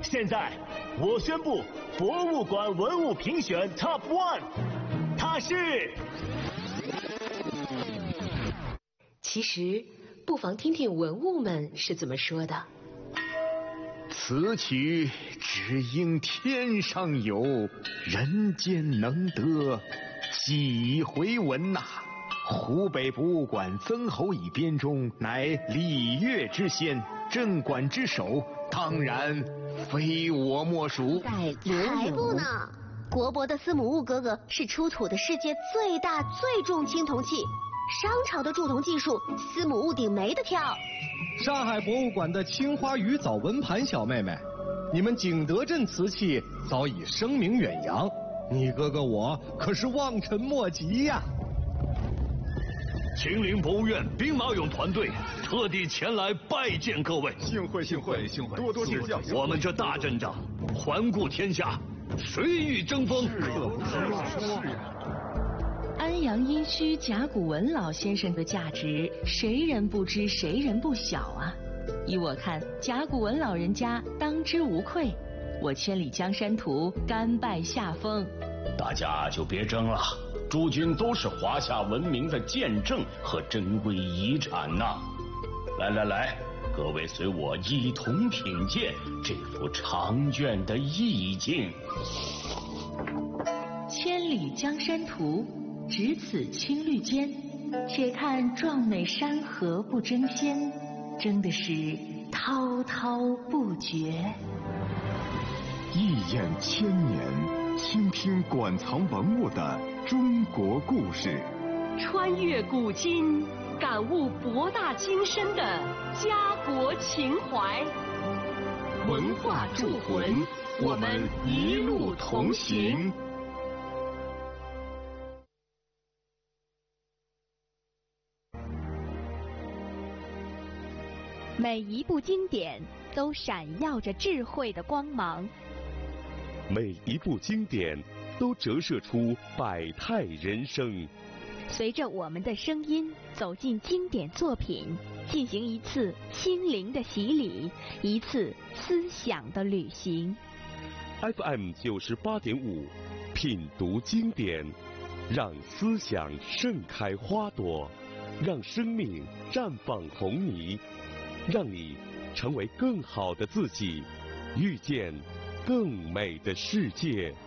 现在我宣布博物馆文物评选 Top 1， 它是。 其实不妨听听文物们是怎么说的。 此曲只应天上有，人间能得几回闻呐。湖北博物馆曾侯乙编钟乃礼乐之先，镇馆之首，当然非我莫属。 才不呢！国博的司母戊哥哥是出土的世界最大最重青铜器，商朝的铸铜技术，司母戊鼎没得挑。 上海博物馆的青花鱼藻纹盘小妹妹，你们景德镇瓷器早已声名远扬，你哥哥我可是望尘莫及呀。 秦陵博物院兵马俑团队特地前来拜见各位， 幸会，多多指教。 我们这大阵仗，环顾天下，谁与争锋？ 安阳殷墟甲骨文老先生的价值，谁人不知，谁人不晓啊！依我看，甲骨文老人家当之无愧。我千里江山图甘拜下风。 大家就别争了，诸君都是华夏文明的见证和珍贵遗产呐！来，各位随我一同品鉴这幅长卷的意境。 千里江山图，只此青绿间，且看壮美山河不争先，争的是滔滔不绝。 一眼千年，倾听馆藏文物的中国故事， 穿越古今，感悟博大精深的家国情怀。 文化铸魂，我们一路同行。 每一部经典都闪耀着智慧的光芒， 每一部经典都折射出百态人生。 随着我们的声音走进经典作品，进行一次心灵的洗礼，一次思想的旅行。 FM 98.5，品读经典，让思想盛开花朵，让生命绽放红霓，让你成为更好的自己，遇见更美的世界。